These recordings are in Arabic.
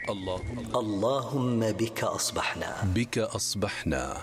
اللهم بك أصبحنا. بك أصبحنا.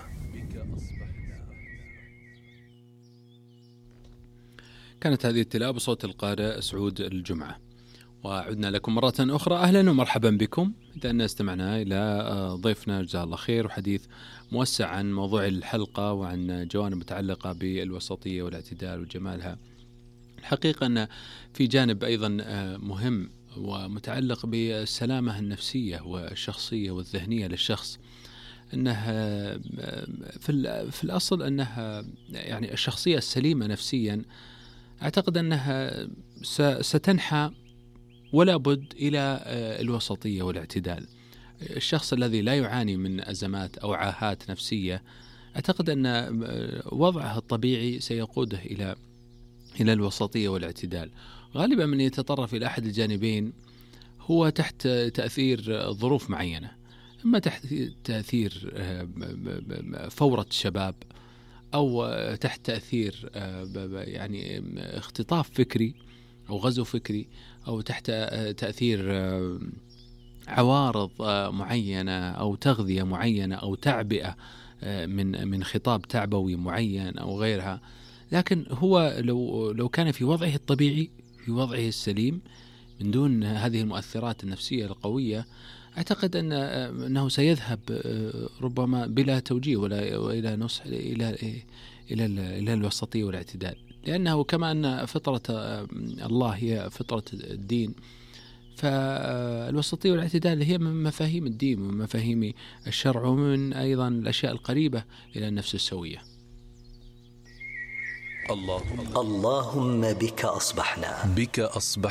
كانت هذه التلاوة بصوت القارئ سعود الجمعة، وعدنا لكم مرة أخرى. أهلا ومرحبا بكم. إذا استمعنا إلى ضيفنا جزاه الله خير، وحديث موسع عن موضوع الحلقة وعن جوانب متعلقة بالوسطية والاعتدال وجمالها. الحقيقة أن في جانب أيضا مهم ومتعلق بالسلامة النفسية والشخصية والذهنية للشخص، أنها في الأصل أنها يعني الشخصية السليمة نفسيا أعتقد أنها ستنحى ولا بد إلى الوسطية والاعتدال. الشخص الذي لا يعاني من أزمات أو عاهات نفسية أعتقد أن وضعه الطبيعي سيقوده إلى الوسطية والاعتدال. غالبا من يتطرف إلى أحد الجانبين هو تحت تأثير ظروف معينة، إما تحت تأثير فورة الشباب، أو تحت تأثير يعني اختطاف فكري أو غزو فكري، أو تحت تأثير عوارض معينة أو تغذية معينة أو تعبئة من خطاب تعبوي معين أو غيرها. لكن هو لو كان في وضعه الطبيعي، في وضعه السليم، من دون هذه المؤثرات النفسية القوية، أعتقد أنه سيذهب ربما بلا توجيه وإلى نصح إلى الوسطية والاعتدال، لأنه كما أن فطرة الله هي فطرة الدين، فالوسطية والاعتدال هي من مفاهيم الدين ومن مفاهيم الشرع ومن أيضا الأشياء القريبة إلى النفس السوية. اللهم بك أصبحنا. بك أصبحنا.